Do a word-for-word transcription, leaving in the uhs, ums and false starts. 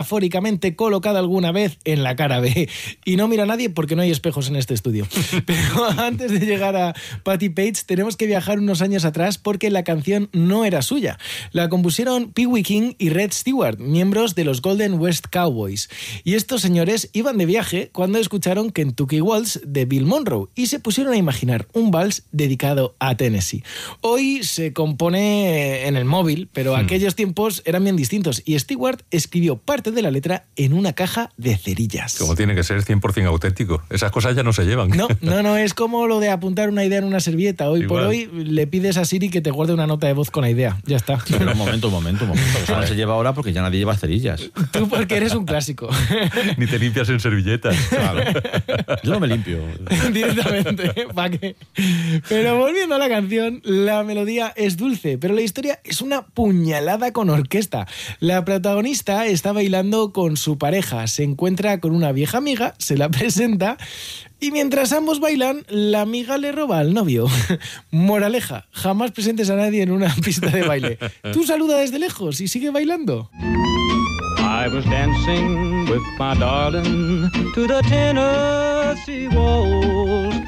metafóricamente colocado alguna vez en la cara B. Y no mira a nadie porque no hay espejos en este estudio. Pero antes de llegar a Patti Page tenemos que viajar unos años atrás porque la canción no era suya. La compusieron Pee Wee King y Red Stewart, miembros de los Golden West Cowboys. Y estos señores iban de viaje cuando escucharon Kentucky Waltz de Bill Monroe y se pusieron a imaginar un vals dedicado a Tennessee. Hoy se compone en el móvil, pero hmm. aquellos tiempos eran bien distintos y Stewart escribió parte de la letra en una caja de cerillas. Como tiene que ser cien por ciento auténtico. Esas cosas ya no se llevan. No, no, no, es como lo de apuntar una idea en una servilleta. Hoy Igual. por hoy le pides a Siri que te guarde una nota de voz con la idea. Ya está. Pero un momento, un momento, un momento. Eso no se lleva ahora porque ya nadie lleva cerillas. Tú porque eres un clásico. Ni te limpias en servilletas. Claro. Yo no me limpio. Directamente, ¿para qué? Pero volviendo a la canción, la melodía es dulce, pero la historia es una puñalada con orquesta. La protagonista está bailando con su pareja, se encuentra con una vieja amiga, se la presenta y mientras ambos bailan, la amiga le roba al novio. Moraleja, jamás presentes a nadie en una pista de baile. Tú saluda desde lejos y sigue bailando. I was dancing with my darling to the Tennessee Waltz.